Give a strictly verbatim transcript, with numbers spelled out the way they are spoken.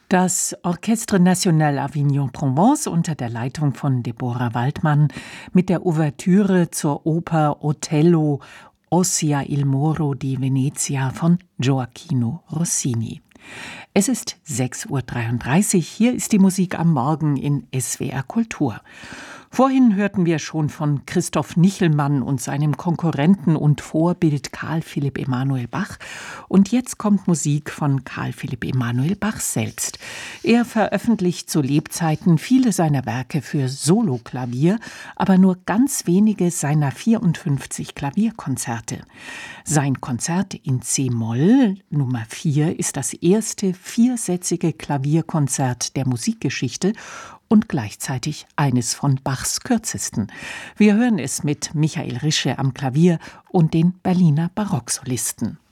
Das Orchestre National Avignon-Provence unter der Leitung von Deborah Waldmann mit der Ouvertüre zur Oper Otello Ossia il Moro di Venezia von Gioachino Rossini. Es ist sechs Uhr dreiunddreißig, hier ist die Musik am Morgen in S W R Kultur. Vorhin hörten wir schon von Christoph Nichelmann und seinem Konkurrenten und Vorbild Carl Philipp Emanuel Bach. Und jetzt kommt Musik von Carl Philipp Emanuel Bach selbst. Er veröffentlicht zu Lebzeiten viele seiner Werke für Soloklavier, aber nur ganz wenige seiner vierundfünfzig Klavierkonzerte. Sein Konzert in C-Moll Nummer vier ist das erste viersätzige Klavierkonzert der Musikgeschichte und gleichzeitig eines von Bachs kürzesten. Wir hören es mit Michael Rische am Klavier und den Berliner Barocksolisten.